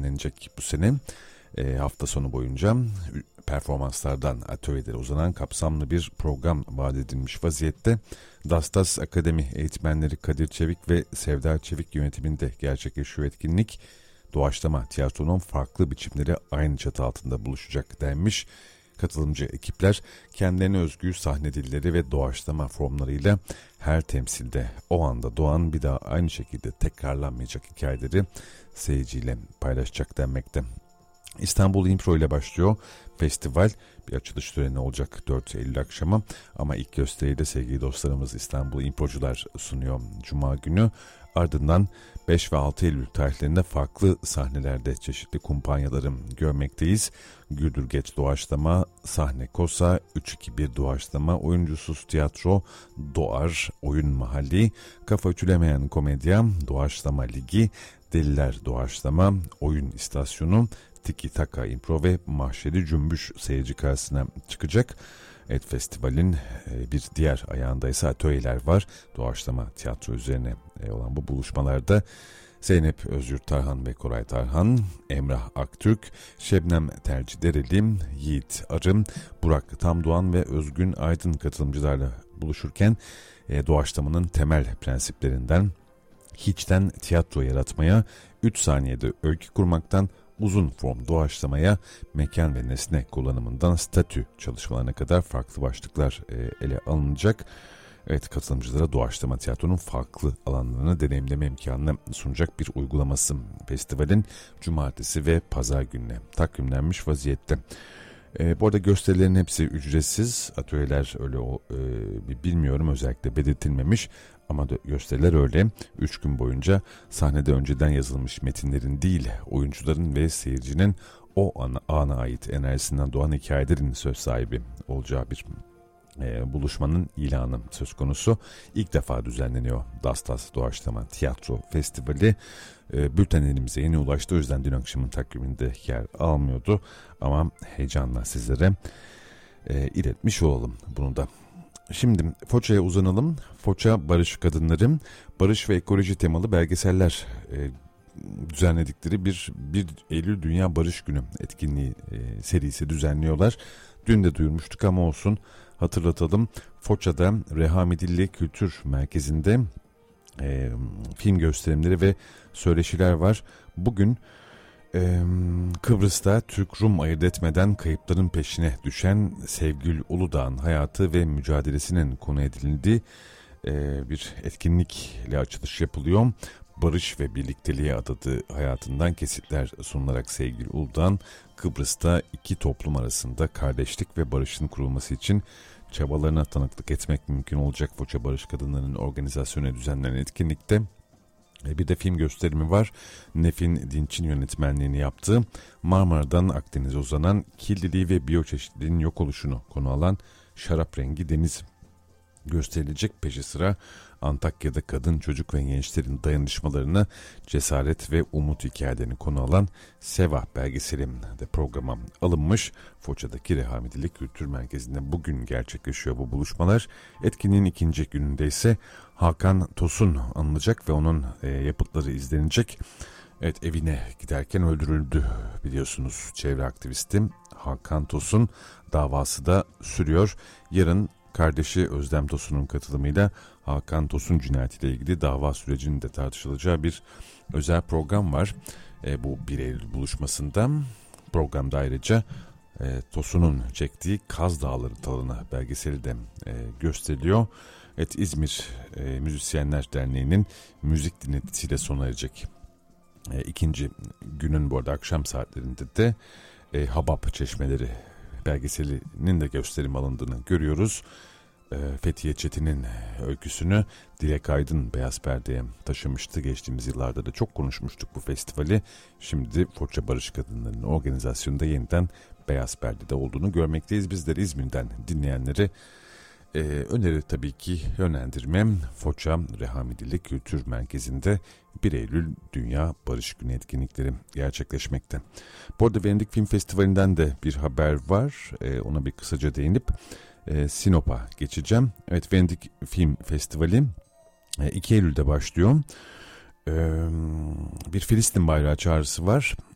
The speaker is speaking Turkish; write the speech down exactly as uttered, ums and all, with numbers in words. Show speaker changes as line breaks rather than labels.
düzenlenecek bu sene. E, hafta sonu boyunca performanslardan atölyelere uzanan kapsamlı bir program vaat edilmiş vaziyette. Dastas Akademi eğitmenleri Kadir Çevik ve Sevda Çevik yönetiminde gerçekleşiyor etkinlik. Doğaçlama tiyatronun farklı biçimleri aynı çatı altında buluşacak denmiş. Katılımcı ekipler kendilerine özgü sahne dilleri ve doğaçlama formlarıyla her temsilde o anda doğan bir daha aynı şekilde tekrarlanmayacak hikayeleri seyirciyle paylaşacak denmekte. İstanbul İmpro ile başlıyor festival. Bir açılış töreni olacak dört Eylül akşamı ama ilk gösteriyi de sevgili dostlarımız İstanbul İmprocular sunuyor Cuma günü. Ardından beş ve altı Eylül tarihlerinde farklı sahnelerde çeşitli kumpanyaları görmekteyiz. Güldürgeç doğaçlama, sahne kosa, üç iki bir doğaçlama, oyuncusuz tiyatro, Doğar, oyun mahalli, kafa ütülemeyen komedya, doğaçlama ligi, deliler doğaçlama, oyun istasyonu, Tiki Taka impro ve mahşeri cümbüş seyirci karşısına çıkacak. Evet, festivalin bir diğer ayağında ise atölyeler var. Doğaçlama tiyatro üzerine olan bu buluşmalarda Zeynep Özgür Tarhan ve Koray Tarhan, Emrah Aktürk, Şebnem Terci Dereli, Yiğit Arım, Burak Tamdoğan ve Özgün Aydın katılımcılarla buluşurken doğaçlamanın temel prensiplerinden hiçten tiyatro yaratmaya, üç saniyede öykü kurmaktan uzun form doğaçlamaya, mekan ve nesne kullanımından statü çalışmalarına kadar farklı başlıklar e, ele alınacak. Evet, katılımcılara doğaçlama tiyatronun farklı alanlarını deneyimleme imkanını sunacak bir uygulaması festivalin cumartesi ve pazar gününe takvimlenmiş vaziyette. E, bu arada gösterilerin hepsi ücretsiz. Atölyeler öyle e, bilmiyorum, özellikle belirtilmemiş. Ama gösteriler öyle. Üç gün boyunca sahnede önceden yazılmış metinlerin değil, oyuncuların ve seyircinin o ana, ana ait enerjisinden doğan hikayelerin söz sahibi olacağı bir e, buluşmanın ilanı söz konusu. İlk defa düzenleniyor Dastas Doğaçlama Tiyatro Festivali. E, bülten elimize yeni ulaştı. O yüzden dün akşamın takviminde yer almıyordu. Ama heyecanla sizlere e, iletmiş olalım bunu da. Şimdi Foça'ya uzanalım. Foça Barış Kadınları, barış ve ekoloji temalı belgeseller e, düzenledikleri bir bir Eylül Dünya Barış Günü etkinliği e, serisi düzenliyorlar. Dün de duyurmuştuk ama olsun, hatırlatalım. Foça'da Rehami Dilli Kültür Merkezi'nde e, film gösterimleri ve söyleşiler var. Bugün Ee, Kıbrıs'ta Türk-Rum ayırt etmeden kayıpların peşine düşen Sevgül Uludağ'ın hayatı ve mücadelesinin konu edildiği e, bir etkinlikle açılış yapılıyor. Barış ve birlikteliğe adadığı hayatından kesitler sunularak Sevgül Uludağ'ın Kıbrıs'ta iki toplum arasında kardeşlik ve barışın kurulması için çabalarına tanıklık etmek mümkün olacak. Foça Barış Kadınları'nın organizasyonu düzenlenen etkinlikte bir de film gösterimi var. Nefin Dinç'in yönetmenliğini yaptığı, Marmara'dan Akdeniz'e uzanan kirliliği ve biyoçeşitliliğin yok oluşunu konu alan Şarap Rengi Deniz gösterilecek. Peşi sıra Antakya'da kadın, çocuk ve gençlerin dayanışmalarına, cesaret ve umut hikayelerini konu alan Seva belgeseli de programa alınmış. Foça'daki Rehami Dilli Kültür Merkezi'nde bugün gerçekleşiyor bu buluşmalar. Etkinliğin ikinci gününde ise Hakan Tosun anılacak ve onun e, yapıtları izlenecek. Evet, evine giderken öldürüldü biliyorsunuz çevre aktivisti Hakan Tosun, davası da sürüyor. Yarın kardeşi Özlem Tosun'un katılımıyla Hakan Tosun cinayetiyle ilgili dava sürecinin de tartışılacağı bir özel program var. E, bu bir Eylül buluşmasında programda ayrıca e, Tosun'un çektiği Kaz Dağları Talına belgeseli de e, gösteriliyor. Evet, İzmir e, Müzisyenler Derneği'nin müzik dinletisiyle sona erecek e, ikinci günün bu arada akşam saatlerinde de e, Habab Çeşmeleri belgeselinin de gösterim alındığını görüyoruz. E, Fethiye Çetin'in öyküsünü Dilek Aydın beyaz perdeye taşımıştı. Geçtiğimiz yıllarda da çok konuşmuştuk bu festivali. Şimdi Foça Barış Kadınları'nın organizasyonunda yeniden beyaz perdede olduğunu görmekteyiz. Bizleri İzmir'den dinleyenleri Ee, öneri tabii ki yönlendirmem Foça Rehami Dilli Kültür Merkezi'nde bir Eylül Dünya Barış Günü etkinlikleri gerçekleşmekte. Bu arada Venedik Film Festivali'nden de bir haber var. Ee, ona bir kısaca değinip e, Sinop'a geçeceğim. Evet, Venedik Film Festivali e, iki Eylül'de başlıyor. Ee, bir Filistin bayrağı çağrısı var.